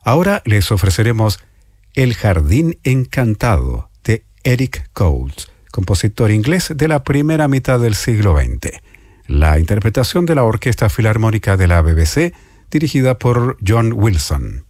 Ahora les ofreceremos El Jardín Encantado de Eric Coles, compositor inglés de la primera mitad del siglo XX. La interpretación de la Orquesta Filarmónica de la BBC, dirigida por John Wilson.